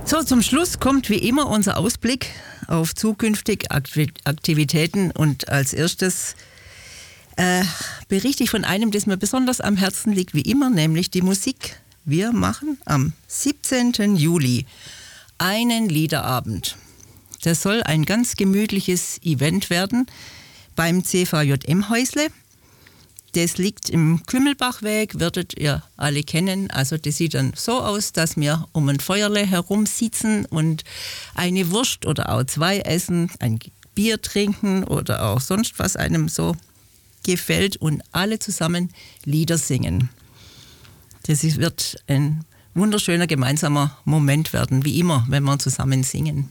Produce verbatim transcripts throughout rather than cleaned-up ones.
So, zum Schluss kommt wie immer unser Ausblick auf zukünftige Aktivitäten und als erstes äh, berichte ich von einem, das mir besonders am Herzen liegt, wie immer, nämlich die Musik. Wir machen am siebzehnten Juli einen Liederabend. Das soll ein ganz gemütliches Event werden beim C V J M-Häusle. Das liegt im Kümmelbachweg, werdet ihr alle kennen. Also das sieht dann so aus, dass wir um ein Feuerle herum sitzen und eine Wurst oder auch zwei essen, ein Bier trinken oder auch sonst was einem so gefällt und alle zusammen Lieder singen. Das wird ein wunderschöner gemeinsamer Moment werden, wie immer, wenn wir zusammen singen.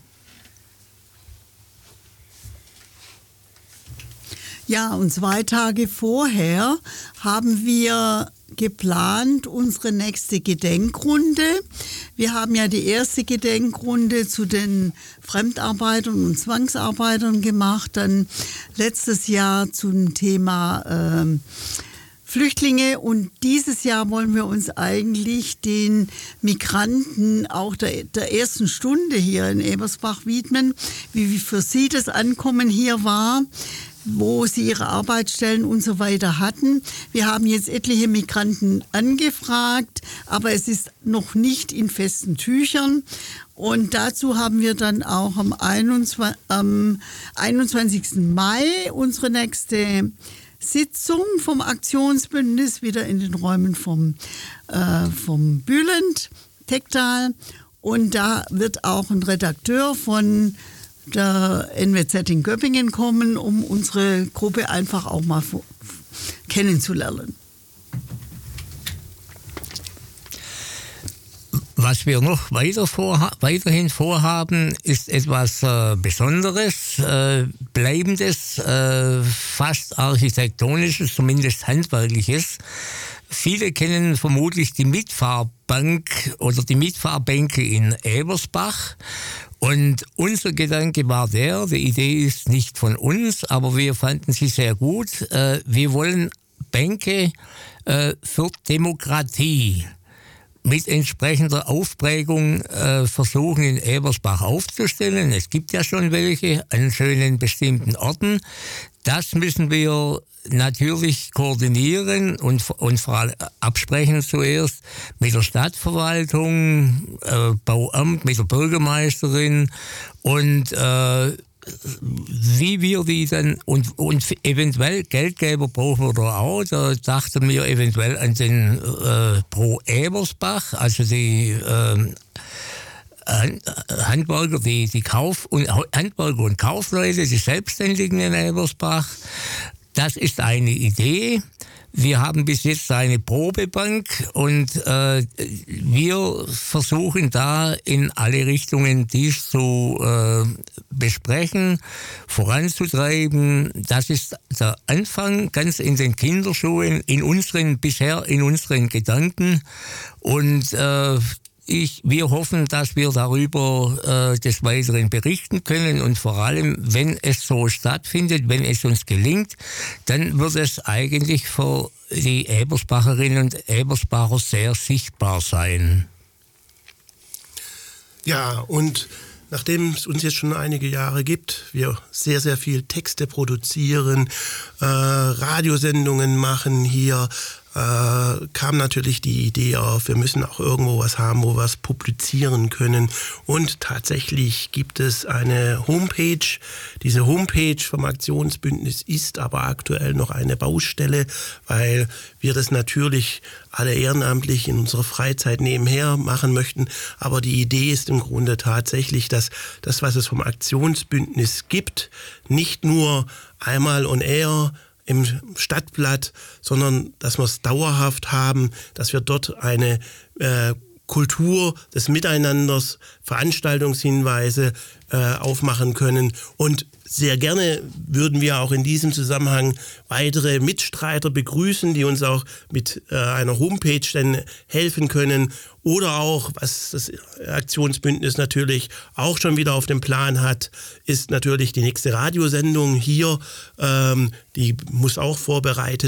Ja, und zwei Tage vorher haben wir geplant unsere nächste Gedenkrunde. Wir haben ja die erste Gedenkrunde zu den Fremdarbeitern und Zwangsarbeitern gemacht, dann letztes Jahr zum Thema äh, Flüchtlinge, und dieses Jahr wollen wir uns eigentlich den Migranten auch der, der ersten Stunde hier in Ebersbach widmen, wie für sie das Ankommen hier war, wo sie ihre Arbeitsstellen und so weiter hatten. Wir haben jetzt etliche Migranten angefragt, aber es ist noch nicht in festen Tüchern. Und dazu haben wir dann auch am einundzwanzigsten Mai unsere nächste Sitzung vom Aktionsbündnis, wieder in den Räumen vom, äh, vom Bülent, Tektal. Und da wird auch ein Redakteur von der N W Z in Göppingen kommen, um unsere Gruppe einfach auch mal kennenzulernen. Was wir noch weiter vorha- weiterhin vorhaben, ist etwas äh, Besonderes, äh, Bleibendes, äh, fast Architektonisches, zumindest Handwerkliches. Viele kennen vermutlich die Mitfahrbank oder die Mitfahrbänke in Ebersbach. Und unser Gedanke war der, die Idee ist nicht von uns, aber wir fanden sie sehr gut. Äh, wir wollen Bänke äh, für Demokratie mit entsprechender Aufprägung äh, versuchen in Ebersbach aufzustellen. Es gibt ja schon welche an schönen bestimmten Orten. Das müssen wir natürlich koordinieren und, und vor allem absprechen zuerst mit der Stadtverwaltung, äh, Bauamt, mit der Bürgermeisterin und äh, wie wir die dann, und, und eventuell Geldgeber brauchen wir da auch, da dachten wir eventuell an den äh, Pro Ebersbach, also die äh, Handwerker, die, die Kauf- und Handwerker und Kaufleute, die Selbstständigen in Ebersbach. Das ist eine Idee. Wir haben bis jetzt eine Probebank und äh, wir versuchen da in alle Richtungen dies zu äh, besprechen, voranzutreiben. Das ist der Anfang, ganz in den Kinderschuhen, in unseren, bisher in unseren Gedanken. Und äh, Ich, wir hoffen, dass wir darüber äh, des Weiteren berichten können und vor allem, wenn es so stattfindet, wenn es uns gelingt, dann wird es eigentlich für die Ebersbacherinnen und Ebersbacher sehr sichtbar sein. Ja, und nachdem es uns jetzt schon einige Jahre gibt, wir sehr, sehr viel Texte produzieren, äh, Radiosendungen machen hier, äh, kam natürlich die Idee auf, wir müssen auch irgendwo was haben, wo wir es publizieren können. Und tatsächlich gibt es eine Homepage. Diese Homepage vom Aktionsbündnis ist aber aktuell noch eine Baustelle, weil wir das natürlich alle ehrenamtlich in unserer Freizeit nebenher machen möchten. Aber die Idee ist im Grunde tatsächlich, dass das, was es vom Aktionsbündnis gibt, nicht nur einmal on air im Stadtblatt, sondern dass wir es dauerhaft haben, dass wir dort eine äh, Kultur des Miteinanders, Veranstaltungshinweise äh, aufmachen können. Und sehr gerne würden wir auch in diesem Zusammenhang weitere Mitstreiter begrüßen, die uns auch mit äh, einer Homepage dann helfen können. Oder auch, was das Aktionsbündnis natürlich auch schon wieder auf dem Plan hat, ist natürlich die nächste Radiosendung hier. Ähm, die muss auch vorbereitet